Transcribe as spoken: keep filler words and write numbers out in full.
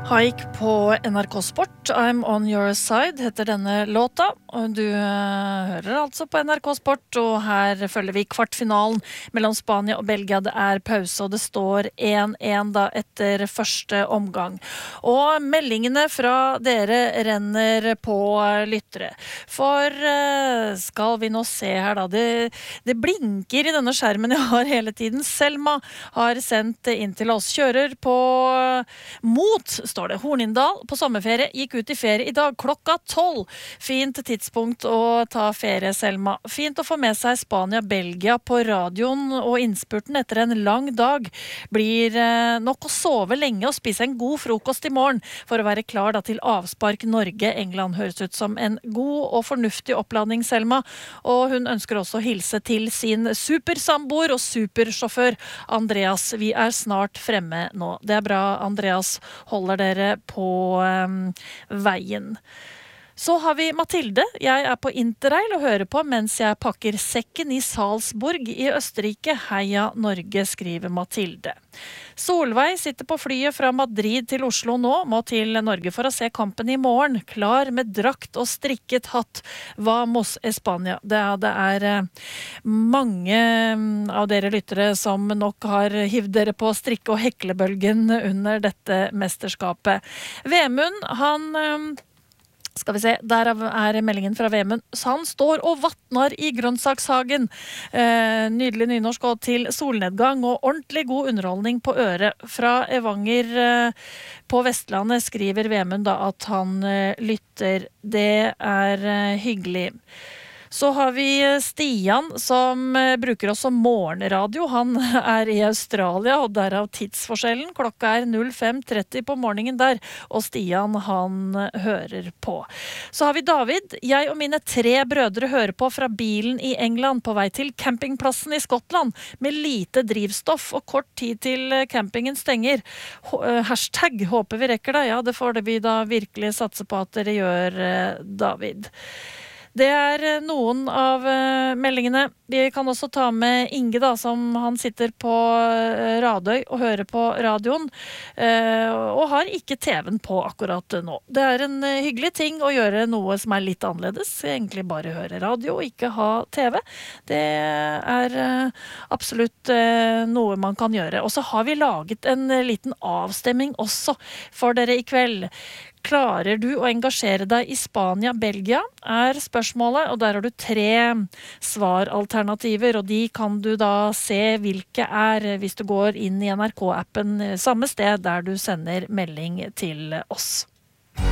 Haik på N R K Sport, I'm on your side, heter denne låta. Og du uh, hører altså på N R K Sport, og her følger vi kvartfinalen mellom Spania og Belgia. Det er pause, og det står én én da etter første omgang. Og meldingene fra dere renner på lyttere. For uh, skal vi nå se her da, det, det blinker i denne skjermen jeg har hele tiden. Selma har sendt inn til oss. Kjører på uh, mot, står det. Hornindal på sommerferie, gikk ut i ferie i dag klokka tolv. Fint tidspunkt å ta ferie, Selma. Fint å få med seg Spania-Belgia på radioen, og innspurten etter en lang dag blir eh, nok å sove lenge og spise en god frokost i morgen for å være klar da, til avspark Norge-England. Høres ut som en god og fornuftig oppladning, Selma. Og hun ønsker også å hilse til sin supersamboer og supersjåfør Andreas. Vi er snart fremme nå. Det er bra, Andreas holder dere på um, veien. Så har vi Mathilde. Jeg er på Interrail og hører på mens jeg pakker sekken i Salzburg i Østerrike. Heia Norge, skriver Mathilde. Solveig sitter på flyet fra Madrid til Oslo nå, må til Norge for å se kampen i morgen. Klar med drakt og strikket hatt. Vamos Espania. Det er, det er mange av dere lyttere som nok har hivd dere på strikke- og heklebølgen under dette mesterskapet. Vemund, han... Skal vi se, der er meldingen fra Vemund. Så han står og vattnar i grønnsakshagen. Eh, nydelig nynorsk og til solnedgang og ordentlig god underholdning på øret. Fra Evanger eh, på Vestlandet skriver Vemund da at han eh, lytter. Det er eh, hyggelig. Så har vi Stian som bruker oss som morgenradio. Han er i Australia, og derav tidsforskjellen. Klokka er fem tretti på morgenen der, og Stian han hører på. Så har vi David. Jeg og mine tre brødre hører på fra bilen i England på vei til campingplassen i Skottland, med lite drivstoff og kort tid til campingen stenger. Hashtag håper vi rekker det. Ja, det får vi da virkelig satse på at dere gjør, David. Det er noen av uh, meldingene. Vi kan også ta med Inge da, som han sitter på uh, Radøy og hører på radioen, uh, og har ikke T V-en på akkurat nå. Det er en uh, hyggelig ting å gjøre noe som er litt annerledes. Egentlig bare høre radio og ikke ha T V. Det er uh, absolutt uh, noe man kan gjøre. Og så har vi laget en uh, liten avstemming også for dere i kveld. Klarer du å engasjere deg i Spania, Belgia, er spørsmålet, og der har du tre svaralternativer, og de kan du da se hvilke er hvis du går inn i N R K-appen samme sted der du sender melding til oss.